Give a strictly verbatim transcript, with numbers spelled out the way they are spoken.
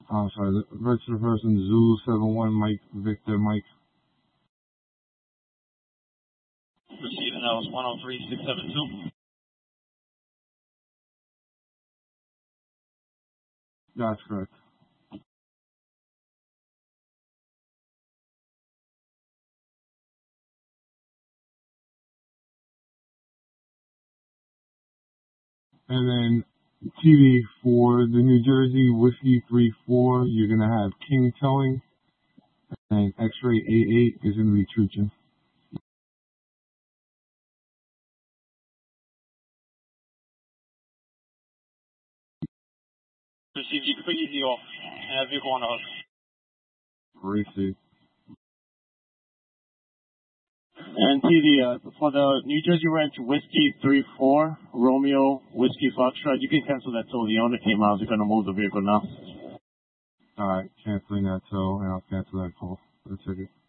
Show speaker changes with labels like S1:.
S1: I'm sorry, the registered person Zulu seven one Mike Victor Mike.
S2: Receiving, that was one oh three six seven two.
S1: That's correct. And then T V for the New Jersey Whiskey three four, you're going to have King Towing, and X-Ray eight eight is going to be Truchin.
S2: Receive, you can put easy off and have vehicle on the hook.
S1: Receive.
S2: And T V, uh, for the New Jersey Ranch Whiskey three four, Romeo Whiskey Foxtrot, you can cancel that toll. The owner came out. They're going to move the vehicle now.
S1: Alright, canceling that tow, and I'll cancel that call for the ticket.